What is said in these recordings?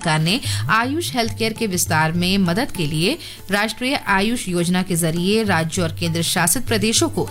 सरकार ने Ayush health care के विस्तार में मदद के लिए राष्ट्रीय आयुष योजना के जरिए राज्यों और केंद्र शासित प्रदेशों को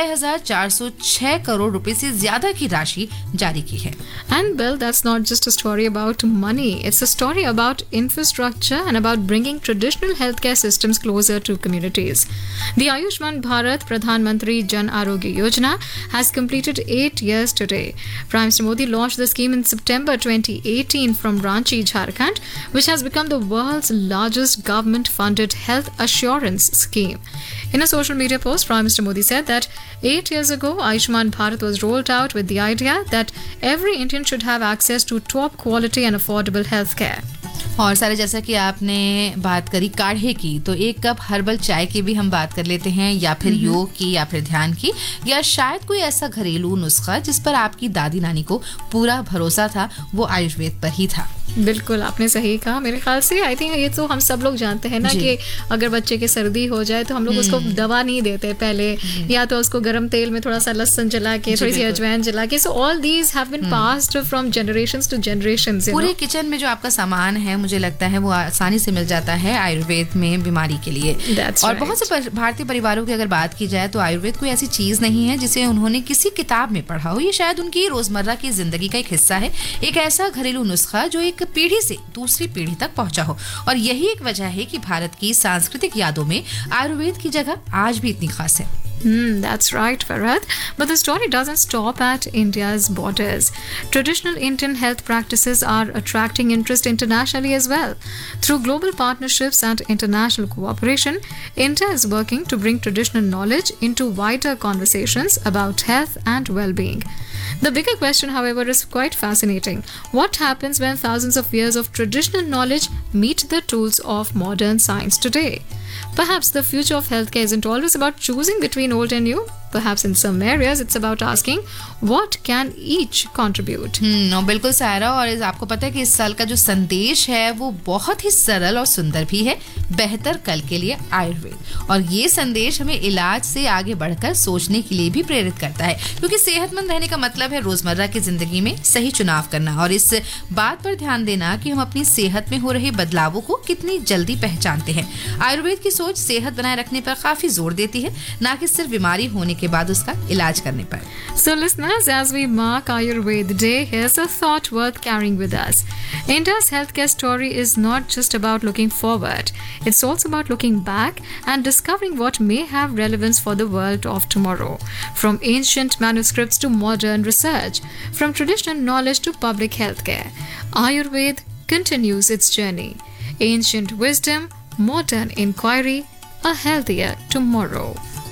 6,406 करोड़ रुपए से ज्यादा की राशि जारी की है। And Bill, that's not just a story about money. It's a story about infrastructure and about bringing traditional healthcare systems closer to communities. The Ayushman Bharat Pradhan Mantri Jan Arogya Yojana has completed 8 years today. Prime Minister Modi launched the scheme in September 2018 from Ranchi, Jharkhand, which has become the world's largest government-funded health assurance scheme. In a social media post, Prime Minister Modi said that 8 years ago, Ayushman Bharat was rolled out with the idea that every Indian should have access to top quality and affordable healthcare. और सारे जैसा कि आपने बात करी काढ़े की, तो एक कप हर्बल चाय की भी हम बात कर लेते हैं, या फिर योग की, या फिर ध्यान की, या शायद कोई ऐसा घरेलू नुस्खा जिस पर आपकी दादी नानी को पूरा भरोसा था, वो आयुर्वेद पर ही था। बिल्कुल, आपने सही कहा। मेरे ख्याल से आई थिंक ये तो हम सब लोग जानते हैं ना कि अगर बच्चे की सर्दी हो जाए तो हम लोग उसको दवा नहीं देते पहले, या तो उसको गर्म तेल में थोड़ा सा लहसुन जला के, थोड़ी सी अजवाइन जला के। So all these have been passed from generations to generations. पूरे किचन में जो आपका सामान है, मुझे लगता है वो आसानी से मिल जाता है आयुर्वेद में बीमारी के लिए। और बहुत से भारतीय परिवारों की अगर बात की जाए तो आयुर्वेद कोई ऐसी चीज नहीं है जिसे उन्होंने किसी किताब में पढ़ा हो। ये शायद उनकी रोजमर्रा की जिंदगी का एक हिस्सा है, एक ऐसा घरेलू नुस्खा जो एक पीढ़ी से दूसरी पीढ़ी तक पहुंचा हो। और यही एक वजह है कि भारत की सांस्कृतिक यादों में आयुर्वेद की जगह आज भी इतनी खास है। That's right, Farhad. But the story doesn't stop at India's borders. Traditional Indian health practices are attracting interest internationally as well. Through global partnerships and international cooperation, India is working to bring traditional knowledge into wider conversations about health and well-being. The bigger question, however, is quite fascinating. What happens when thousands of years of traditional knowledge meet the tools of modern science today? Perhaps the future of healthcare isn't always about choosing between old and new. Perhaps in some areas it's about asking what can each contribute. बिल्कुल सारा। और आपको पता है कि इस साल का जो संदेश है वो बहुत ही सरल और सुंदर भी है, बेहतर कल के लिए आयुर्वेद। और ये संदेश हमें इलाज से आगे बढ़कर सोचने के लिए भी प्रेरित करता है, क्योंकि सेहतमंद रहने का मतलब है रोजमर्रा की जिंदगी में सही चुनाव करना और इस बात पर ध्यान देना कि हम अपनी सेहत में हो रहे बदलावों को कितनी जल्दी पहचानते हैं। आयुर्वेद की सोच सेहत बनाए रखने पर काफी जोर देती है, ना कि सिर्फ बीमारी होने के बाद उसका इलाज करने पर। So listeners, as we mark Ayurveda Day, here's a thought worth carrying with us. India's healthcare story is not just about looking forward. It's also about looking back and discovering what may have relevance for the world of tomorrow. From ancient manuscripts to modern research, from traditional knowledge to public healthcare, Ayurveda continues its journey. Ancient wisdom, modern inquiry, a healthier tomorrow.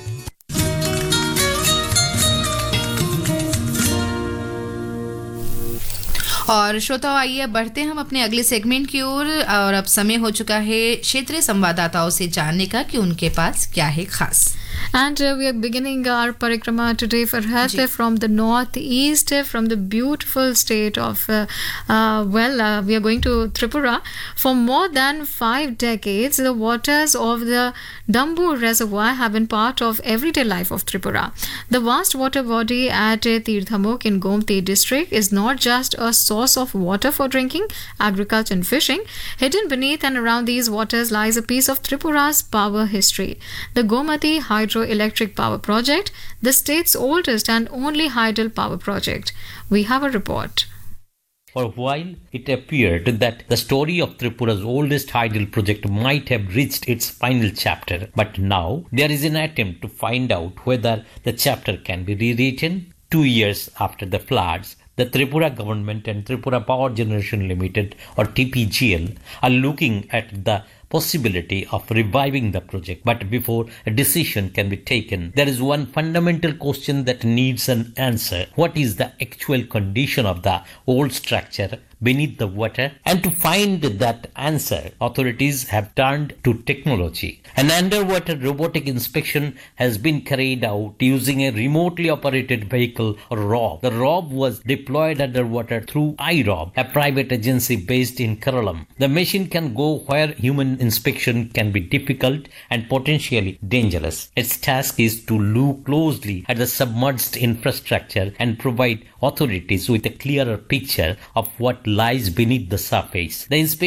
और श्रोताओं, आइए बढ़ते हैं हम अपने अगले segment की ओर। और अब समय हो चुका है क्षेत्रीय संवाददाताओं से जानने का कि उनके पास क्या है खास। And we are beginning our parikrama today, Farhad, from the northeast, from the beautiful state of, we are going to Tripura. For more than 5 decades, the waters of the Dambu Reservoir have been part of everyday life of Tripura. The vast water body at Tirthamuk in Gomti district is not just a source of water for drinking, agriculture and fishing. Hidden beneath and around these waters lies a piece of Tripura's power history. The Gomati Hydroelectric Power Project, the state's oldest and only hydel power project. We have a report. For a while, it appeared that the story of Tripura's oldest hydel project might have reached its final chapter. But now, there is an attempt to find out whether the chapter can be rewritten. 2 years after the floods, the Tripura government and Tripura Power Generation Limited, or TPGL, are looking at the possibility of reviving the project. But before a decision can be taken, there is one fundamental question that needs an answer. What is the actual condition of the old structure beneath the water? And to find that answer, authorities have turned to technology. An underwater robotic inspection has been carried out using a remotely operated vehicle, or ROV. The ROV was deployed underwater through iROV, a private agency based in Kerala. The machine can go where human inspection can be difficult and potentially dangerous. Its task is to look closely at the submerged infrastructure and provide authorities with a clearer picture of what lies beneath the surface. The